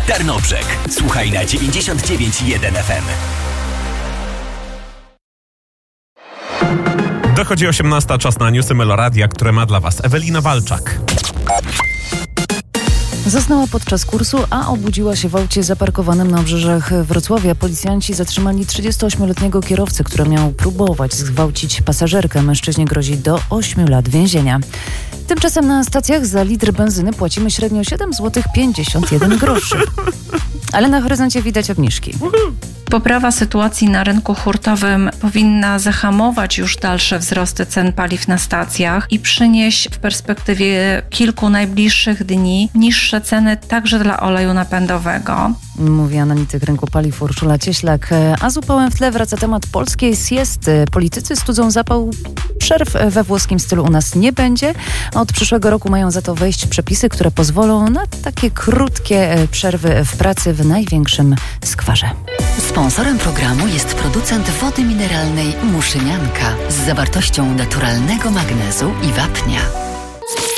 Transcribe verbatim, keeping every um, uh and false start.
Tarnobrzeg. Słuchaj na dziewięćdziesiąt dziewięć i jeden F M. Dochodzi osiemnasta, czas na newsy Meloradia, które ma dla Was Ewelina Walczak. Zasnęła podczas kursu, a obudziła się w aucie zaparkowanym na obrzeżach Wrocławia. Policjanci zatrzymali trzydziestoośmioletniego kierowcę, który miał próbować zgwałcić pasażerkę. Mężczyźnie grozi do ośmiu lat więzienia. Tymczasem na stacjach za litr benzyny płacimy średnio siedem złotych pięćdziesiąt jeden groszy. Ale na horyzoncie widać obniżki. Poprawa sytuacji na rynku hurtowym powinna zahamować już dalsze wzrosty cen paliw na stacjach i przynieść w perspektywie kilku najbliższych dni niższe ceny także dla oleju napędowego. Mówi analityk rynku paliw Urszula Cieślak. A z upałem w tle wraca temat polskiej siesty. Politycy studzą zapał. Przerw we włoskim stylu u nas nie będzie. Od przyszłego roku mają za to wejść przepisy, które pozwolą na takie krótkie przerwy w pracy w największym skwarze. Sponsorem programu jest producent wody mineralnej Muszynianka z zawartością naturalnego magnezu i wapnia.